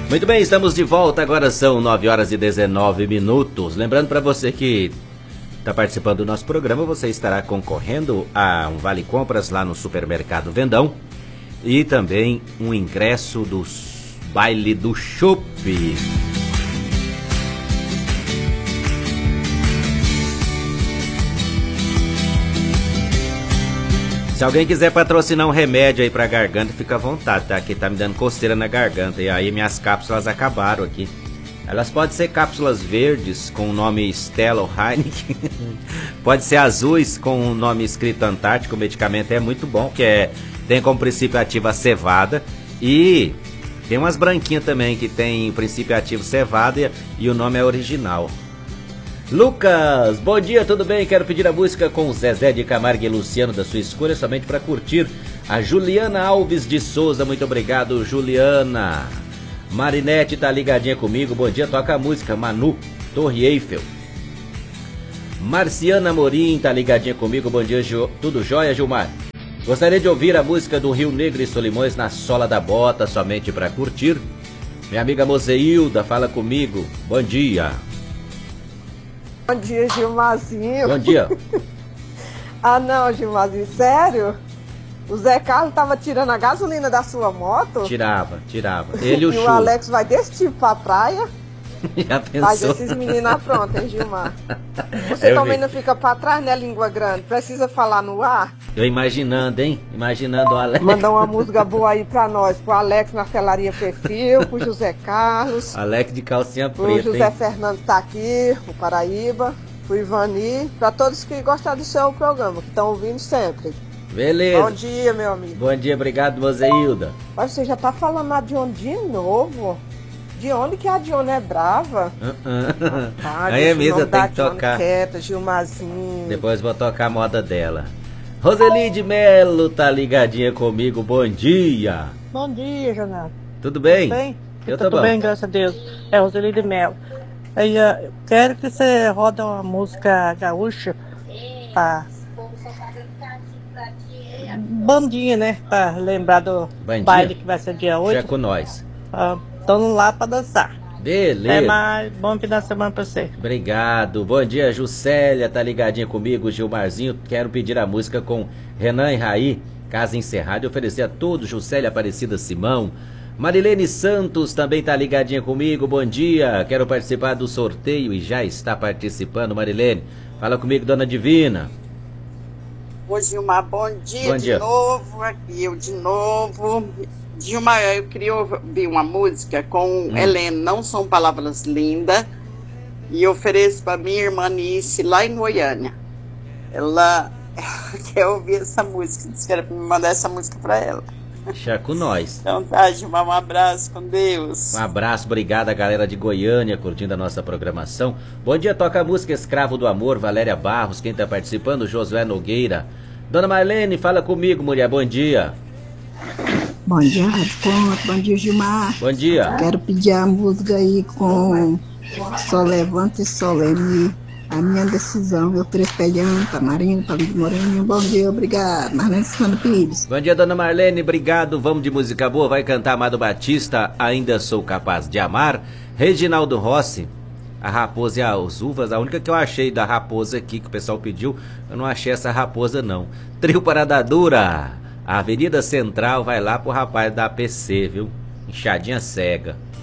Muito bem, estamos de volta, agora são 9 horas e 19 minutos. Lembrando para você que está participando do nosso programa, você estará concorrendo a um Vale Compras lá no Supermercado Vendão e também um ingresso do Baile do Chopp. Se alguém quiser patrocinar um remédio aí pra garganta, fica à vontade, tá? Que tá me dando coceira na garganta. E aí minhas cápsulas acabaram aqui. Elas podem ser cápsulas verdes com o nome Stella ou Heineken. Pode ser azuis com o nome escrito Antártico. O medicamento é muito bom, tem como princípio ativo a cevada. E tem umas branquinhas também que tem princípio ativo cevada e o nome é original. Lucas, bom dia, tudo bem? Quero pedir a música com Zezé de Camargo e Luciano da sua escolha, somente para curtir. A Juliana Alves de Souza, muito obrigado, Juliana. Marinete tá ligadinha comigo, bom dia, toca a música Manu, Torre Eiffel. Marciana Morim tá ligadinha comigo, bom dia, tudo jóia, Gilmar? Gostaria de ouvir a música do Rio Negro e Solimões, Na Sola da Bota, somente para curtir. Minha amiga Mozeilda fala comigo, bom dia. Bom dia, Gilmarzinho. Bom dia. Ah, não, Gilmarzinho, sério? O Zé Carlos tava tirando a gasolina da sua moto? Tirava. Ele e o o Alex vai desse tipo pra praia? Já pensou? Faz esses meninos pronto, hein, Gilmar? Você também não fica pra trás, né, língua grande? Precisa falar no ar? Eu imaginando, hein? Imaginando o Alex. Mandar uma música boa aí pra nós. Pro Alex na Celaria Perfil, pro José Carlos. Alex de calcinha preta, pro José hein? Fernando tá aqui, o Paraíba. Pro Ivani. Pra todos que gostam do seu programa, que estão ouvindo sempre. Beleza. Bom dia, meu amigo. Bom dia, obrigado, Mozeilda. Mas você já tá falando a Dione de novo? De onde que a Dione é brava? Aí é mesmo, tem que tocar. Quieta, Gilmarzinho. Depois vou tocar a moda dela. Roseli de Melo tá ligadinha comigo, bom dia. Bom dia, Jonathan. Tudo bem? Tudo bem? Eu tô Tudo bom. bem, graças a Deus. É Roseli de Melo. Aí, eu quero que você roda uma música gaúcha pra... bandinha, né? Pra lembrar do baile que vai ser dia 8. Já com nós. Estamos lá pra dançar. Beleza. É mais bom final de semana pra você. Obrigado. Bom dia, Juscelia, tá ligadinha comigo, Gilmarzinho. Quero pedir a música com Renan e Raí, Casa Encerrada, e oferecer a todos, Juscelia Aparecida Simão. Marilene Santos também tá ligadinha comigo, bom dia. Quero participar do sorteio e já está participando, Marilene. Fala comigo, dona Divina. Ô, Gilmar, bom dia, bom dia. Novo, aqui eu de novo. Gilmar, eu queria ouvir uma música com Helena, Não São Palavras Lindas, e ofereço para minha irmã Nice, lá em Goiânia. Ela quer ouvir essa música, disse que era para me mandar essa música para ela. Já com nós. Então tá, Gilmar, um abraço, com Deus. Um abraço, obrigado a galera de Goiânia curtindo a nossa programação. Bom dia, toca a música Escravo do Amor, Valéria Barros, quem tá participando, Josué Nogueira. Dona Marlene, fala comigo, mulher, bom dia. Bom dia, Rádio. Bom dia, Gilmar. Bom dia. Quero pedir a música aí com Só Levanta e Só Leme. A minha decisão, eu Trepelhão, Tamarino, Palito Moreno. Bom dia, obrigado. Marlene Silvana Pires. Bom dia, dona Marlene, obrigado. Vamos de música boa, vai cantar Amado Batista, Ainda Sou Capaz de Amar. Reginaldo Rossi, A Raposa e as Uvas. A única que eu achei da raposa aqui, que o pessoal pediu, eu não achei essa raposa não. Trio Parada Dura, a Avenida Central, vai lá pro rapaz da APC, viu? Enxadinha cega.